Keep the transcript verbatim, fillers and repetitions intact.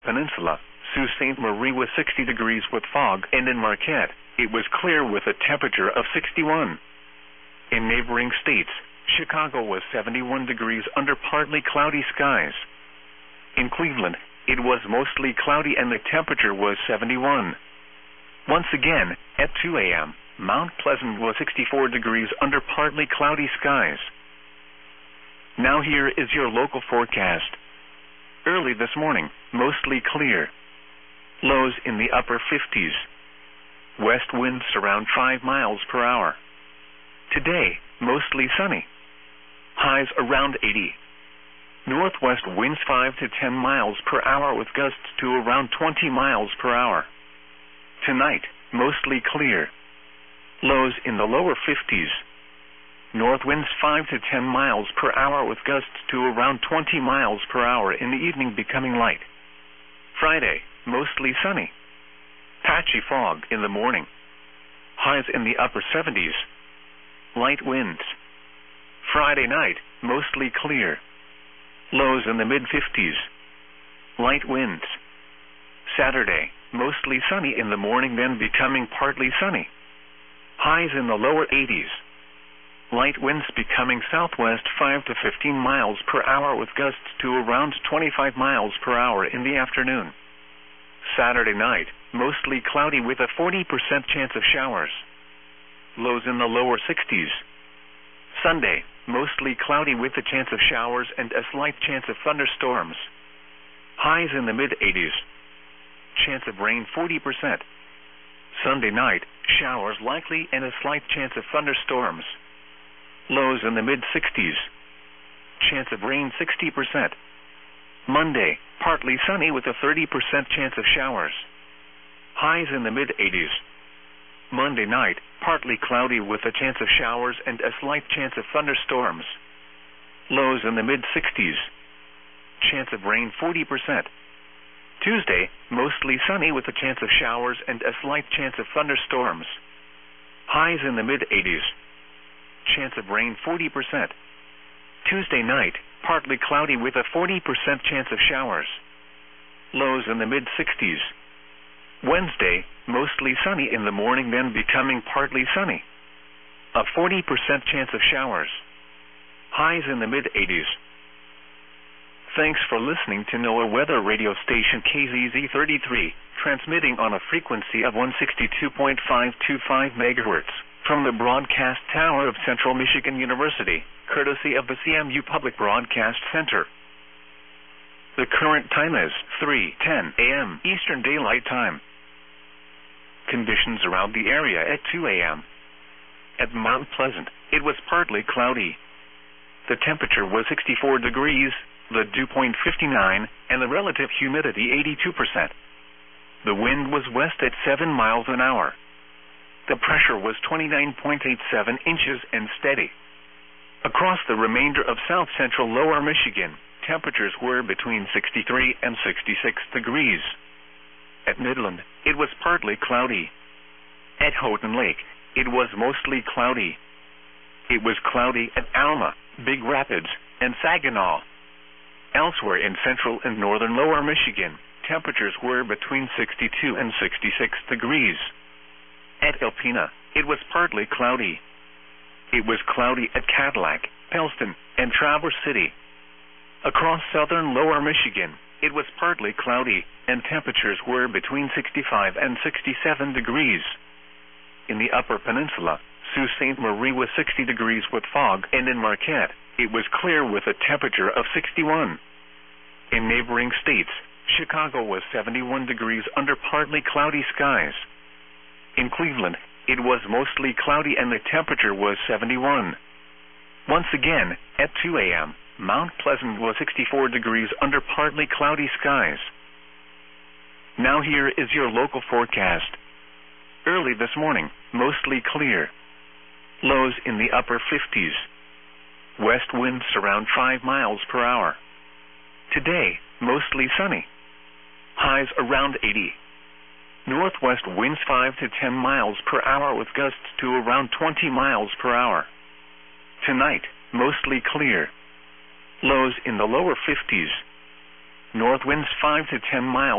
peninsula, Sault Ste. Marie was sixty degrees with fog, and in Marquette, it was clear with a temperature of sixty-one. In neighboring states, Chicago was seventy-one degrees under partly cloudy skies. In Cleveland, it was mostly cloudy and the temperature was seventy-one. Once again, at two A M, Mount Pleasant was sixty-four degrees under partly cloudy skies. Now here is your local forecast. Early this morning, mostly clear. Lows in the upper fifties. West winds around five miles per hour. Today, mostly sunny. Highs around eighty. Northwest winds five to ten miles per hour with gusts to around twenty miles per hour. Tonight, mostly clear. Lows in the lower fifties. North winds five to ten miles per hour with gusts to around twenty miles per hour, in the evening becoming light. Friday, mostly sunny. Patchy fog in the morning. Highs in the upper seventies. Light winds. Friday night, mostly clear. Lows in the mid-fifties. Light winds. Saturday, mostly sunny in the morning, then becoming partly sunny. Highs in the lower eighties. Light winds becoming southwest five to fifteen miles per hour with gusts to around twenty-five miles per hour in the afternoon. Saturday night, mostly cloudy with a forty percent chance of showers. Lows in the lower sixties. Sunday, mostly cloudy with a chance of showers and a slight chance of thunderstorms. Highs in the mid-eighties. Chance of rain forty percent. Sunday night, showers likely and a slight chance of thunderstorms. Lows in the mid-sixties. Chance of rain sixty percent. Monday, partly sunny with a thirty percent chance of showers. Highs in the mid-eighties. Monday night, partly cloudy with a chance of showers and a slight chance of thunderstorms. Lows in the mid-sixties. Chance of rain forty percent. Tuesday, mostly sunny with a chance of showers and a slight chance of thunderstorms. Highs in the mid-eighties. Chance of rain forty percent. Tuesday night, partly cloudy with a forty percent chance of showers. Lows in the mid-sixties. Wednesday, mostly sunny in the morning, then becoming partly sunny. A forty percent chance of showers. Highs in the mid-eighties. Thanks for listening to NOAA Weather Radio Station K Z Z thirty-three, transmitting on a frequency of one sixty-two point five two five megahertz, from the broadcast tower of Central Michigan University, courtesy of the C M U Public Broadcast Center. The current time is three ten A M Eastern Daylight Time. Conditions around the area at two A M At Mount Pleasant, it was partly cloudy. The temperature was sixty-four degrees, the dew point fifty-nine, and the relative humidity eighty-two percent. The wind was west at seven miles an hour. The pressure was twenty-nine point eight seven inches and steady. Across the remainder of south-central lower Michigan, temperatures were between sixty-three and sixty-six degrees. At Midland, it was partly cloudy. At Houghton Lake, it was mostly cloudy. It was cloudy at Alma, Big Rapids, and Saginaw. Elsewhere in central and northern lower Michigan, temperatures were between sixty-two and sixty-six degrees. At Alpena, it was partly cloudy. It was cloudy at Cadillac, Pellston, and Traverse City. Across southern lower Michigan, it was partly cloudy, and temperatures were between sixty-five and sixty-seven degrees. In the upper peninsula, Sault Ste. Marie was sixty degrees with fog, and in Marquette, it was clear with a temperature of sixty-one. In neighboring states, Chicago was seventy-one degrees under partly cloudy skies. In Cleveland, it was mostly cloudy and the temperature was seventy-one. Once again, at two A M, Mount Pleasant was sixty-four degrees under partly cloudy skies. Now here is your local forecast. Early this morning, mostly clear. Lows in the upper fifties. West winds around five miles per hour. Today, mostly sunny. Highs around eighty. Northwest winds five to ten miles per hour with gusts to around twenty miles per hour. Tonight, mostly clear. Lows in the lower fifties. North winds five to ten miles